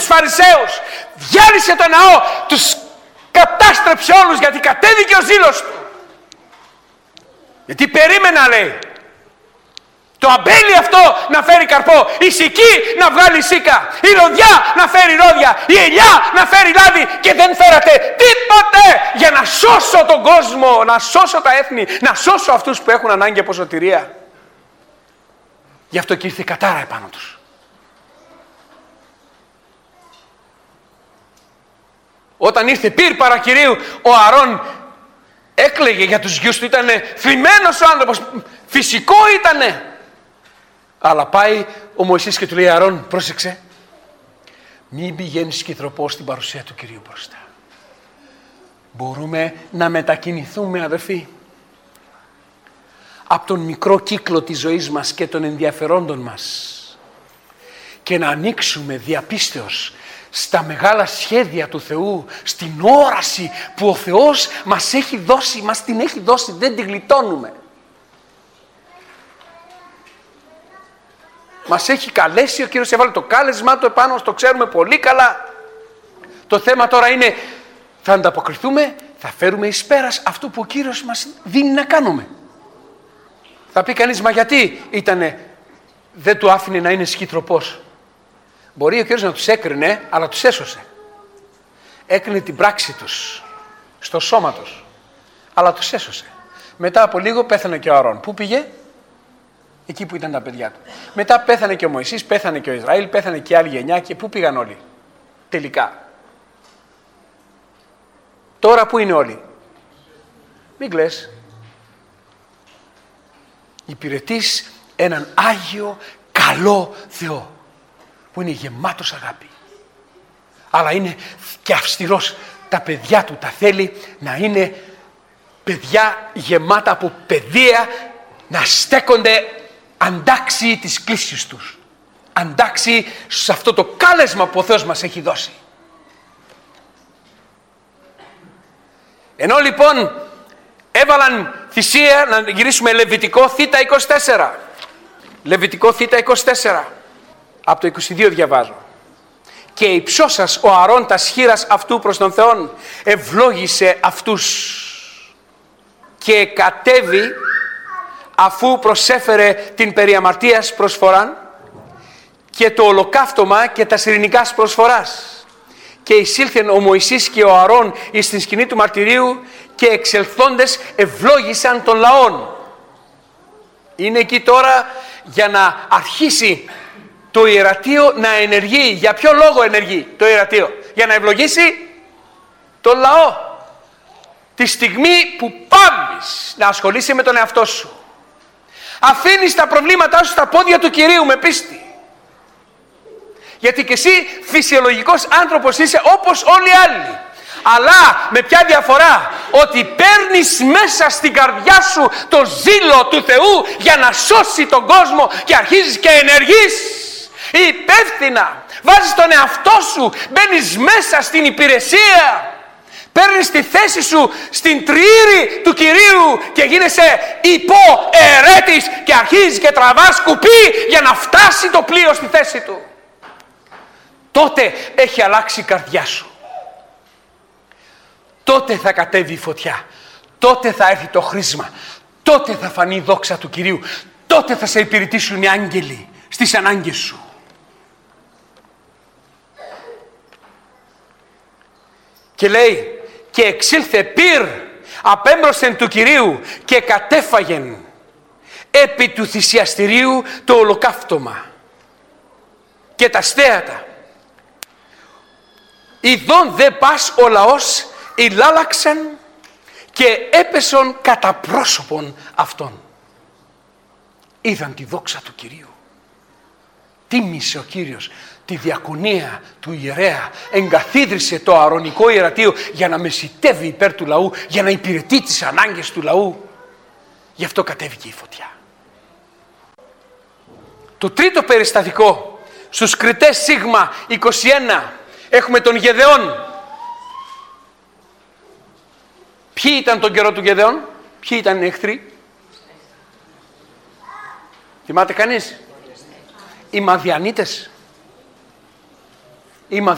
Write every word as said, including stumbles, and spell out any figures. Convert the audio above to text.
Φαρισαίους, διάλυσε το ναό, τους κατάστρεψε όλους, γιατί κατέβηκε ο ζήλος του. Γιατί περίμενα, λέει, το αμπέλι αυτό να φέρει καρπό, η σική να βγάλει σίκα, η ροδιά να φέρει ρόδια, η ελιά να φέρει λάδι, και δεν φέρατε τίποτε για να σώσω τον κόσμο, να σώσω τα έθνη, να σώσω αυτούς που έχουν ανάγκη από σωτηρία. Γι' αυτό και ήρθε η κατάρα επάνω τους. Όταν ήρθε πυρ παρακυρίου, ο Αρών έκλαιγε για τους γιους του, ήτανε θλιμμένος ο άνθρωπος, φυσικό ήτανε. Αλλά πάει ο Μωυσής και του λέει, Αρών, πρόσεξε, μην πηγαίνεις σκυθροπός στην παρουσία του Κυρίου μπροστά. Μπορούμε να μετακινηθούμε, αδερφοί, από τον μικρό κύκλο της ζωής μας και των ενδιαφερόντων μας και να ανοίξουμε διαπίστεως στα μεγάλα σχέδια του Θεού, στην όραση που ο Θεός μας έχει δώσει, μας την έχει δώσει, δεν την γλιτώνουμε. Μας έχει καλέσει, ο Κύριος έβαλε το κάλεσμά του επάνω, το ξέρουμε πολύ καλά. Το θέμα τώρα είναι, θα ανταποκριθούμε, θα φέρουμε εις πέρας αυτό που ο Κύριος μας δίνει να κάνουμε. Θα πει κανείς, μα γιατί ήτανε, δεν του άφηνε να είναι σκυτροπός. Μπορεί ο Κύριος να τους έκρινε, αλλά τους έσωσε. Έκρινε την πράξη τους, στο σώμα τους, αλλά τους έσωσε. Μετά από λίγο πέθανε και ο Αρών. Πού πήγε? Εκεί που ήταν τα παιδιά του. Μετά πέθανε και ο Μωυσής, πέθανε και ο Ισραήλ, πέθανε και η άλλη γενιά, και πού πήγαν όλοι? Τελικά. Τώρα πού είναι όλοι? Μην κλαις. Υπηρετείς έναν Άγιο, καλό Θεό, που είναι γεμάτος αγάπη. Αλλά είναι και αυστηρός. Τα παιδιά του τα θέλει να είναι παιδιά γεμάτα από παιδεία, να στέκονται αντάξει της κλίσης τους. Αντάξει σε αυτό το κάλεσμα που ο Θεός μας έχει δώσει. Ενώ λοιπόν έβαλαν θυσία, να γυρίσουμε Λεβιτικό θήτα είκοσι τέσσερα. Λεβιτικό θήτα είκοσι τέσσερα. Από το είκοσι δύο διαβάζω. Και υψώσας ο Αρών τας χείας αυτού προς τον Θεόν, ευλόγησε αυτούς και κατέβη, αφού προσέφερε την περί αμαρτίας προσφοράν και το ολοκαύτωμα και τα ειρηνικάς προσφοράς. Και εισήλθεν ο Μωυσής και ο Αρών εις την σκηνή του μαρτυρίου, και εξελθόντες ευλόγησαν των λαών. Είναι εκεί τώρα για να αρχίσει το ιερατείο να ενεργεί. Για ποιο λόγο ενεργεί το ιερατείο? Για να ευλογήσει τον λαό. Τη στιγμή που πάβεις να ασχολείσαι με τον εαυτό σου, αφήνεις τα προβλήματά σου στα πόδια του Κυρίου με πίστη. Γιατί και εσύ φυσιολογικός άνθρωπος είσαι όπως όλοι οι άλλοι. Αλλά με ποια διαφορά? Ότι παίρνεις μέσα στην καρδιά σου το ζήλο του Θεού για να σώσει τον κόσμο και αρχίζεις και ενεργείς υπεύθυνα. Βάζεις τον εαυτό σου, μπαίνεις μέσα στην υπηρεσία. Παίρνεις τη θέση σου στην τριήρη του Κυρίου και γίνεσαι υποαιρέτης και αρχίζεις και τραβάς κουπί για να φτάσει το πλοίο στη θέση του. Τότε έχει αλλάξει η καρδιά σου. Τότε θα κατέβει η φωτιά. Τότε θα έρθει το χρήσμα. Τότε θα φανεί η δόξα του Κυρίου. Τότε θα σε υπηρετήσουν οι άγγελοι στις ανάγκες σου. Και λέει, και εξήλθε πυρ απέμπροσθεν του Κυρίου και κατέφαγεν επί του θυσιαστηρίου το ολοκαύτωμα και τα στέατα. Ιδών δε πας ο λαός ηλάλαξαν και έπεσον κατά πρόσωπον αυτών. Είδαν τη δόξα του Κυρίου. Τίμησε ο Κύριος τη διακονία του ιερέα, εγκαθίδρυσε το αρωνικό ιερατείο για να μεσιτεύει υπέρ του λαού, για να υπηρετεί τις ανάγκες του λαού. Γι' αυτό κατέβηκε η φωτιά. Το τρίτο περιστατικό, στους Κριτές Σίγμα είκοσι ένα, έχουμε τον Γεδεών. Ποιοι ήταν τον καιρό του Γεδεών? Ποιοι ήταν οι εχθροί? Θυμάται κανείς? Οι Μαδιανίτες. Οι